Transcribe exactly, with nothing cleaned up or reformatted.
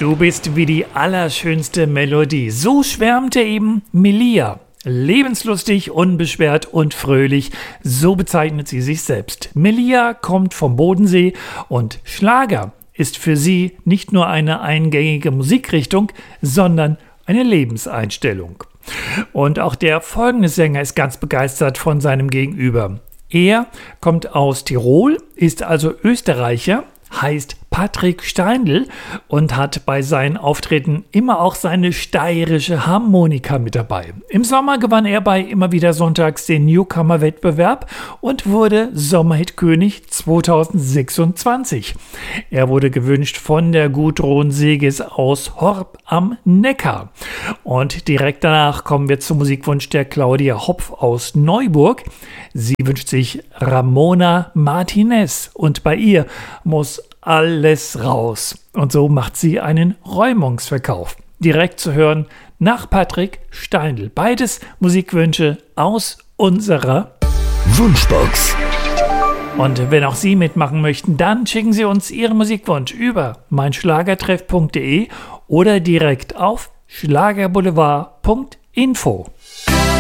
Du bist wie die allerschönste Melodie. So schwärmte eben Melia. Lebenslustig, unbeschwert und fröhlich, so bezeichnet sie sich selbst. Melia kommt vom Bodensee und Schlager ist für sie nicht nur eine eingängige Musikrichtung, sondern eine Lebenseinstellung. Und auch der folgende Sänger ist ganz begeistert von seinem Gegenüber. Er kommt aus Tirol, ist also Österreicher, heißt Patrick Steindl und hat bei seinen Auftritten immer auch seine steirische Harmonika mit dabei. Im Sommer gewann er bei Immer wieder sonntags den Newcomer-Wettbewerb und wurde Sommerhitkönig zweitausendsechsundzwanzig. Er wurde gewünscht von der Gudrun Seges aus Horb am Neckar. Und direkt danach kommen wir zum Musikwunsch der Claudia Hopf aus Neuburg. Sie wünscht sich Ramona Martinez und bei ihr muss alles raus. Und so macht sie einen Räumungsverkauf. Direkt zu hören nach Patrick Steindl. Beides Musikwünsche aus unserer Wunschbox. Und wenn auch Sie mitmachen möchten, dann schicken Sie uns Ihren Musikwunsch über meinschlagertreff punkt de oder direkt auf schlagerboulevard punkt info.